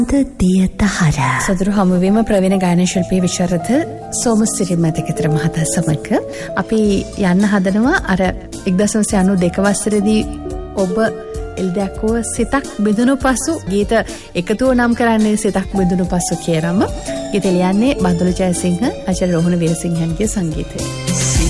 දියතහර සදරු හමුවීම ප්‍රවීණ ගායන ශිල්පී විශාරද සෝමසිරි මැදකතර මහතා සමග අපි යන්න හදනවා අර 1992 වසරේදී ඔබ එල්දැක්කුව සිතක් බිඳුණු පසු ගීත එකතුව නම් කරන්නේ සිතක් බිඳුණු පසු කියනම ගීත ලියන්නේ බන්දුල ජයසිංහ ආචාර්ය රෝහණ වීරසිංහන්ගේ සංගීතය.